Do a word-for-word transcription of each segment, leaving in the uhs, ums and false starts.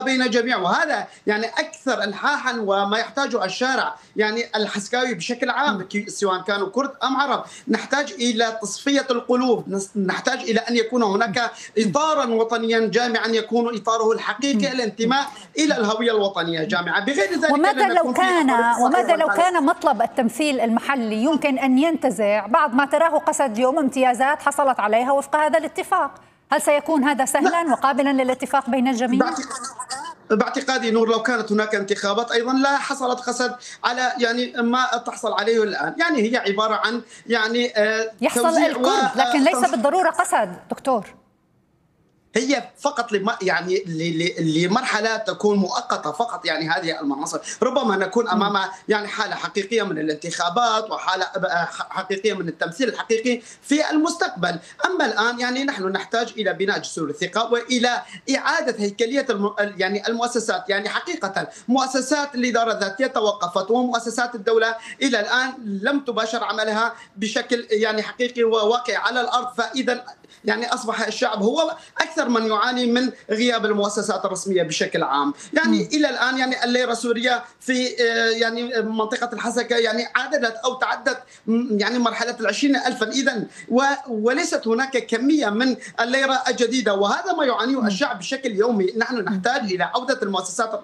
بين الجميع، وهذا يعني اكثر الحاحا وما يحتاجه الشارع، يعني الحسكاوي بشكل عام سواء كانوا كرد ام عرب. نحتاج الى تصفيه القلوب، نحتاج الى ان يكون هناك اطارا وطنيا جامعا يكون اطاره الحقيقي الانتماء الى الهويه الوطنيه جامعه. بغير ذلك وماذا لو كان وماذا لو كان مطلب التمثيل المحلي يمكن ان ينتزع بعض ما تراه قسد اليوم امتيازات حصلت عليها وفق هذا الاتفاق؟ هل سيكون هذا سهلا وقابلا للاتفاق بين الجميع؟ باعتقادي نور لو كانت هناك انتخابات ايضا لا حصلت قسد على يعني ما تحصل عليه الان، يعني هي عباره عن يعني يحصل الكرد لكن ليس بالضروره قسد دكتور. هي فقط لما يعني لمرحله تكون مؤقته فقط، يعني هذه المناصب ربما نكون امام يعني حاله حقيقيه من الانتخابات وحاله حقيقيه من التمثيل الحقيقي في المستقبل. اما الان يعني نحن نحتاج الى بناء جسور الثقه والى اعاده هيكليه الم... يعني المؤسسات. يعني حقيقه مؤسسات الاداره الذاتيه توقفت ومؤسسات الدوله الى الان لم تباشر عملها بشكل يعني حقيقي وواقع على الارض، فاذا يعني اصبح الشعب هو اكثر من يعاني من غياب المؤسسات الرسميه بشكل عام. يعني م. الى الان يعني الليره السوريه في يعني منطقه الحسكه يعني عادت او تعدت يعني مرحله العشرين ألفا اذا، وليست هناك كميه من الليره الجديده، وهذا ما يعانيه الشعب بشكل يومي. نحن نحتاج الى عوده المؤسسات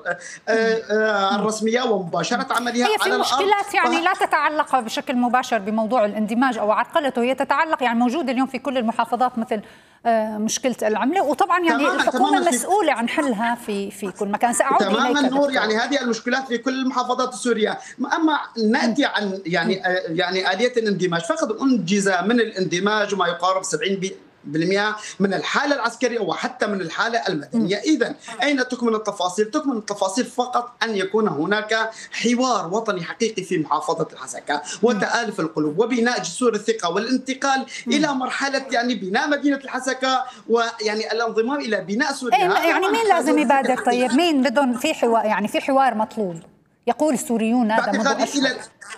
الرسميه ومباشره عملها هي في على مشكلات يعني لا تتعلق بشكل مباشر بموضوع الاندماج او عرقلته، هي تتعلق يعني موجوده اليوم في كل المحافظات مثل مشكلة العملة، وطبعا يعني تماماً الحكومة تماماً مسؤولة عن حلها في في كل مكان. سأعود تماما نور، يعني هذه المشكلات في كل المحافظات السورية. أما نأتي عن يعني يعني آلية الاندماج، فقد أنجز من الاندماج ما يقارب سبعين بالمئة من الحالة العسكرية وحتى من الحالة المدنية. إذن أين تكمن التفاصيل؟ تكمن التفاصيل فقط أن يكون هناك حوار وطني حقيقي في محافظة الحسكة وتآلف القلوب وبناء جسور الثقة والانتقال إلى مرحلة يعني بناء مدينة الحسكة ويعني الانضمام إلى بناء سوريا. يعني مين لازم يبادر؟ طيب مين بدهم في حوار؟ يعني في حوار مطلوب يقول السوريون هذا منذ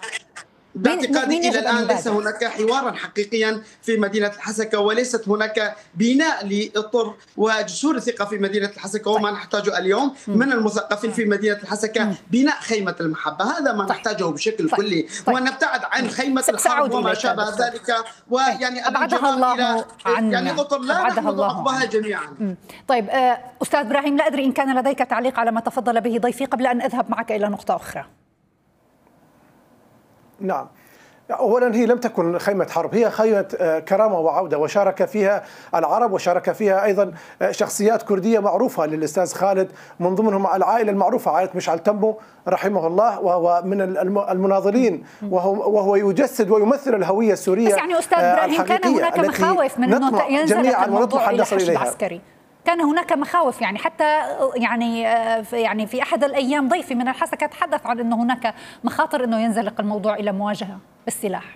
باعتقادي إلى الآن ليس هناك حوارا حقيقيا في مدينة الحسكة، وليست هناك بناء لإطر وجسور الثقة في مدينة الحسكة. وما نحتاجه اليوم من المثقفين في مدينة الحسكة بناء خيمة المحبة، هذا ما نحتاجه بشكل كلي، ونبتعد عن خيمة الحرب وما شابه ذلك، ويعني أبعدها الله عن يعني أطر لا نحمد عقبها جميعا. طيب أستاذ إبراهيم، لا أدري إن كان لديك تعليق على ما تفضل به ضيفي قبل أن أذهب معك إلى نقطة أخرى. نعم، أولا هي لم تكن خيمة حرب، هي خيمة كرامة وعودة، وشارك فيها العرب وشارك فيها أيضا شخصيات كردية معروفة للأستاذ خالد، من ضمنهم العائلة المعروفة عائلة مشعل تمو رحمه الله، وهو من المناضلين، وهو, وهو يجسد ويمثل الهوية السورية. بس يعني أستاذ إبراهيم كان هناك مخاوف من أنه ينزل الموضوع إلى حشد عسكري، كان هناك مخاوف يعني حتى يعني يعني في احد الايام ضيفي من الحسكه تحدث عن انه هناك مخاطر انه ينزلق الموضوع الى مواجهه بالسلاح.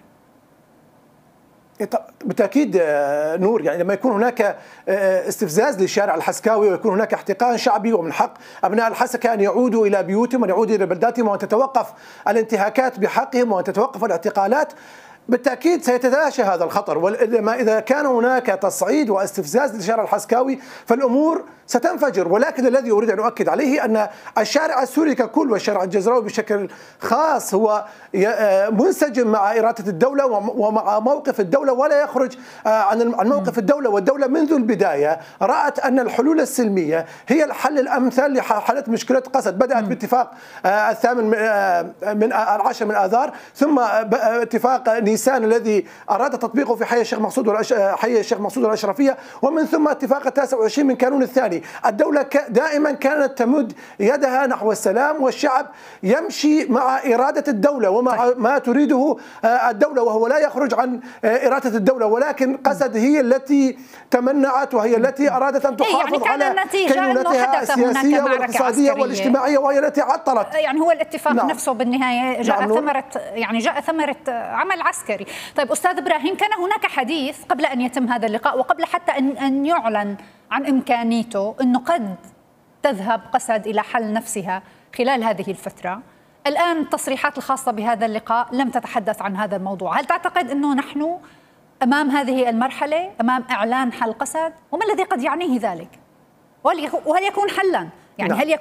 بالتأكيد نور، يعني لما يكون هناك استفزاز للشارع الحسكاوي ويكون هناك احتقان شعبي، ومن حق أبناء الحسكة أن يعودوا إلى بيوتهم وأن يعودوا إلى بلداتهم وأن تتوقف الانتهاكات بحقهم وأن تتوقف الاعتقالات، بالتأكيد سيتلاشى هذا الخطر. وإنما إذا كان هناك تصعيد واستفزاز للشارع الحسكاوي فالأمور ستنفجر. ولكن الذي أريد أن أؤكد عليه أن الشارع السوري ككل والشارع الجزراوي بشكل خاص هو منسجم مع إرادة الدولة ومع موقف الدولة، ولا يخرج عن موقف الدولة. والدولة منذ البداية رأت أن الحلول السلمية هي الحل الأمثل لحل مشكلة قسد. بدأت باتفاق الثامن من العاشر من آذار، ثم اتفاق نيسان الذي أراد تطبيقه في حي الشيخ مقصود حي الشيخ مقصود والأشرفية، ومن ثم اتفاق التاسع والعشرين من كانون الثاني. الدولة دائما كانت تمد يدها نحو السلام، والشعب يمشي مع إرادة الدولة ومع ما تريده الدولة، وهو لا يخرج عن إرادة الدولة. ولكن قسد هي التي تمنعت وهي التي أرادت أن تحافظ يعني على كينونتها السياسية والاقتصادية والاجتماعية، وهي التي عطلت. يعني هو الاتفاق نعم. نفسه بالنهاية جاء نعم. ثمرة يعني جاء ثمرة عمل عسكري. طيب أستاذ إبراهيم، كان هناك حديث قبل أن يتم هذا اللقاء وقبل حتى أن أن يعلن عن إمكانيته أنه قد تذهب قسد إلى حل نفسها خلال هذه الفترة. الآن التصريحات الخاصة بهذا اللقاء لم تتحدث عن هذا الموضوع. هل تعتقد أنه نحن أمام هذه المرحلة، أمام إعلان حل قسد؟ وما الذي قد يعنيه ذلك؟ وهل يكون حلا؟ يعني هل يكون